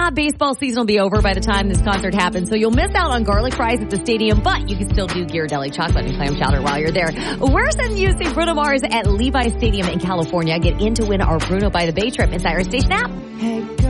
baseball season will be over by the time this concert happens, so you'll miss out on garlic fries at the stadium, but you can still do Ghirardelli chocolate and clam chowder while you're there. We're sending you to see Bruno Mars at Levi's Stadium in California. Get in to win our Bruno by the Bay trip inside our station app. Hey, girl.